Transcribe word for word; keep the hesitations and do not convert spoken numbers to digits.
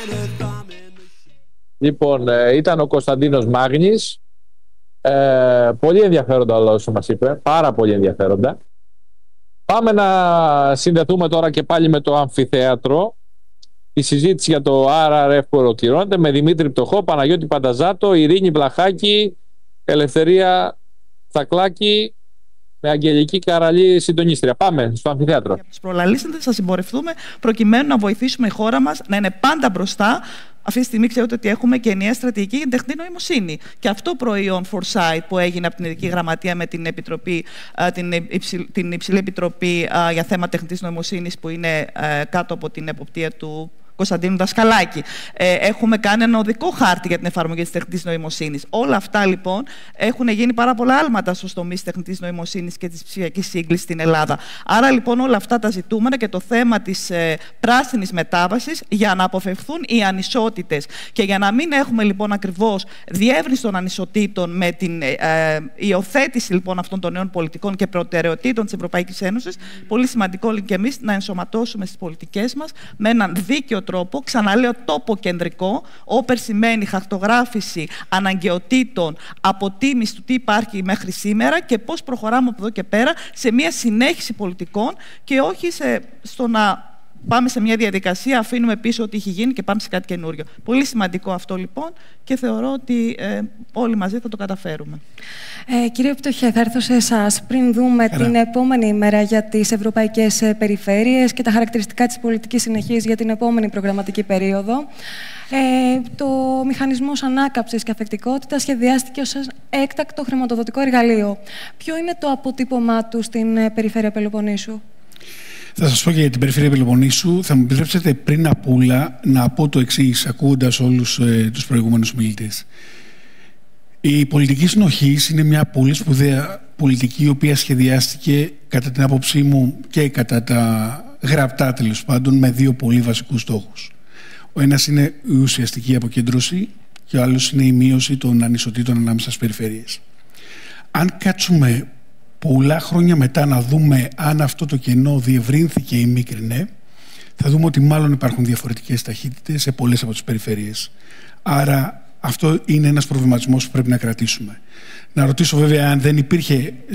Λοιπόν, ήταν ο Κωνσταντίνος Μάγνης. Ε, πολύ ενδιαφέροντα όλα όσα μας είπε. Πάρα πολύ ενδιαφέροντα. Πάμε να συνδεθούμε τώρα και πάλι με το αμφιθέατρο. Η συζήτηση για το αρ αρ εφ που ολοκληρώνεται με Δημήτρη Πτωχό, Παναγιώτη Πανταζάτο, Ειρήνη Βλαχάκη, Ελευθερία Θακλάκη, με Αγγελική Καραλή συντονίστρια. Πάμε στο αμφιθέατρο. Για τους προλαλήσαντες θα συμπορευτούμε προκειμένου να βοηθήσουμε η χώρα μας να είναι πάντα μπροστά. Αυτή τη στιγμή ξέρετε ότι έχουμε και ενιαία στρατηγική για την τεχνητή νοημοσύνη. Και αυτό προϊόν Foresight που έγινε από την Ειδική Γραμματεία με την, επιτροπή, την, υψηλή, την Υψηλή Επιτροπή για θέματα τεχνητής νοημοσύνης που είναι κάτω από την εποπτεία του Κωνσταντίνου Δασκαλάκη. Ε, έχουμε κάνει ένα οδικό χάρτη για την εφαρμογή της τεχνητής νοημοσύνης. Όλα αυτά λοιπόν έχουν γίνει πάρα πολλά άλματα στους τομείς της τεχνητής νοημοσύνης και της ψηφιακής σύγκλησης στην Ελλάδα. Άρα λοιπόν όλα αυτά τα ζητούμενα και το θέμα της ε, πράσινης μετάβασης για να αποφευθούν οι ανισότητες και για να μην έχουμε λοιπόν ακριβώς διεύρυνση των ανισοτήτων με την ε, ε, υιοθέτηση λοιπόν αυτών των νέων πολιτικών και προτεραιοτήτων της Ευρωπαϊκής Ένωσης, πολύ σημαντικό και εμείς να ενσωματώσουμε στις πολιτικές μας με έναν δίκαιο τρόπο, ξαναλέω τόπο κεντρικό, όπερ σημαίνει χαρτογράφηση αναγκαιοτήτων, αποτίμηση του τι υπάρχει μέχρι σήμερα και πώς προχωράμε από εδώ και πέρα σε μια συνέχιση πολιτικών και όχι σε, στο να πάμε σε μια διαδικασία, αφήνουμε πίσω ό,τι έχει γίνει και πάμε σε κάτι καινούριο. Πολύ σημαντικό αυτό λοιπόν και θεωρώ ότι ε, όλοι μαζί θα το καταφέρουμε. Ε, κύριε Πτωχέ, θα έρθω σε εσάς πριν δούμε Έλα. την επόμενη ημέρα για τις ευρωπαϊκές περιφέρειες και τα χαρακτηριστικά της πολιτικής συνεχής για την επόμενη προγραμματική περίοδο. Ε, το μηχανισμός ανάκαμψης και αφεκτικότητας σχεδιάστηκε ως έκτακτο χρηματοδοτικό εργαλείο. Ποιο είναι το αποτύπωμά του στην περιφέρεια Πελοποννήσου? Θα σας πω και για την περιφέρεια Πελοποννήσου. Θα μου επιτρέψετε πριν απ' όλα να πω το εξής, ακούγοντας όλους ε, τους προηγούμενους μιλητές. Η πολιτική συνοχής είναι μια πολύ σπουδαία πολιτική, η οποία σχεδιάστηκε κατά την άποψή μου και κατά τα γραπτά τέλος πάντων με δύο πολύ βασικούς στόχους. Ο ένας είναι η ουσιαστική αποκέντρωση και ο άλλος είναι η μείωση των ανισοτήτων ανάμεσα στις περιφέρειες. Αν κάτσουμε πολλά χρόνια μετά να δούμε αν αυτό το κενό διευρύνθηκε ή μίκρινε, θα δούμε ότι μάλλον υπάρχουν διαφορετικές ταχύτητες σε πολλές από τις περιφέρειες. Άρα αυτό είναι ένας προβληματισμός που πρέπει να κρατήσουμε. Να ρωτήσω βέβαια αν δεν υπήρχε